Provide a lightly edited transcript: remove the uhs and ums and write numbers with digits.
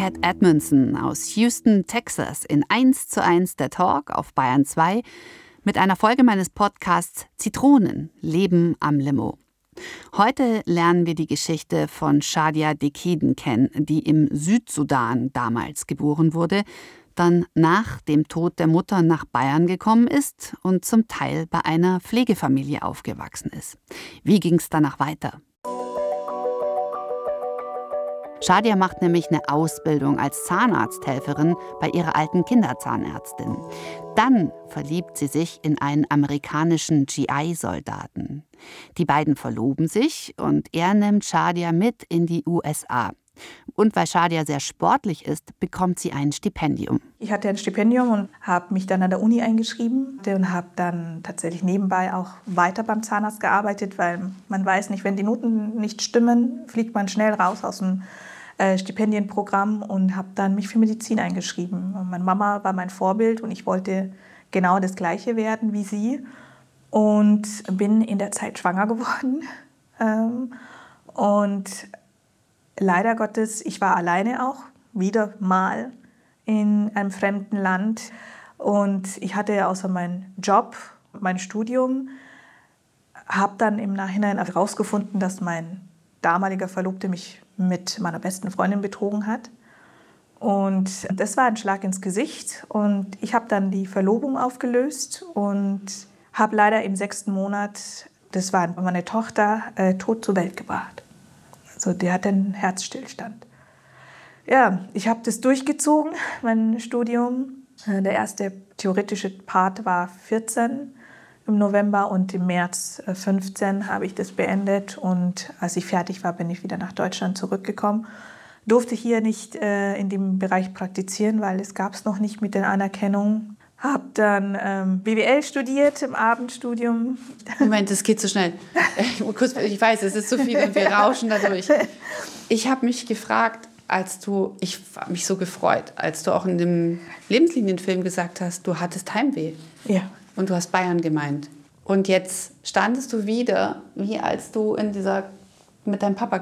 Cat Edmondson aus Houston, Texas in 1:1 der Talk auf Bayern 2 mit einer Folge meines Podcasts Zitronen, Leben am Limo. Heute lernen wir die Geschichte von Shadia Dekeden kennen, die im Südsudan damals geboren wurde, dann nach dem Tod der Mutter nach Bayern gekommen ist und zum Teil bei einer Pflegefamilie aufgewachsen ist. Wie ging es danach weiter? Shadia macht nämlich eine Ausbildung als Zahnarzthelferin bei ihrer alten Kinderzahnärztin. Dann verliebt sie sich in einen amerikanischen GI-Soldaten. Die beiden verloben sich und er nimmt Shadia mit in die USA. Und weil Shadia sehr sportlich ist, bekommt sie ein Stipendium. Ich hatte ein Stipendium und habe mich dann an der Uni eingeschrieben und habe dann tatsächlich nebenbei auch weiter beim Zahnarzt gearbeitet, weil man weiß nicht, wenn die Noten nicht stimmen, fliegt man schnell raus aus dem Stipendienprogramm und habe dann mich für Medizin eingeschrieben. Und meine Mama war mein Vorbild und ich wollte genau das Gleiche werden wie sie und bin in der Zeit schwanger geworden. Und leider Gottes, ich war alleine auch, wieder mal in einem fremden Land. Und ich hatte ja außer meinen Job, mein Studium, habe dann im Nachhinein herausgefunden, dass mein damaliger Verlobter mich mit meiner besten Freundin betrogen hat. Und das war ein Schlag ins Gesicht. Und ich habe dann die Verlobung aufgelöst und habe leider im 6. Monat, das war meine Tochter, tot zur Welt gebracht. Also die hat einen Herzstillstand. Ja, ich habe das durchgezogen, mein Studium. Der erste theoretische Part war 14 im November und im März 15 habe ich das beendet. Und als ich fertig war, bin ich wieder nach Deutschland zurückgekommen. Durfte hier nicht in dem Bereich praktizieren, weil es gab es noch nicht mit der Anerkennung. Habe dann BWL studiert im Abendstudium. Moment, das geht so schnell. Ich weiß, es ist so viel und wir rauschen dadurch. Ich habe mich gefragt, ich habe mich so gefreut, als du auch in dem Lebenslinienfilm gesagt hast, du hattest Heimweh. Ja. Und du hast Bayern gemeint. Und jetzt standest du wieder, wie als du mit deinem Papa